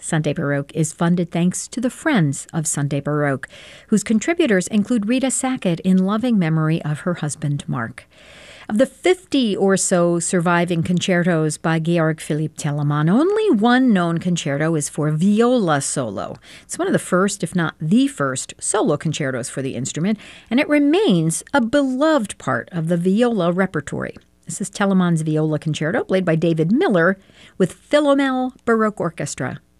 Sunday Baroque is funded thanks to the Friends of Sunday Baroque, whose contributors include Rita Sackett in loving memory of her husband, Mark. Of the 50 or so surviving concertos by Georg Philipp Telemann, only one known concerto is for viola solo. It's one of the first, if not the first, solo concertos for the instrument, and it remains a beloved part of the viola repertory. This is Telemann's Viola Concerto, played by David Miller with Philomel Baroque Orchestra.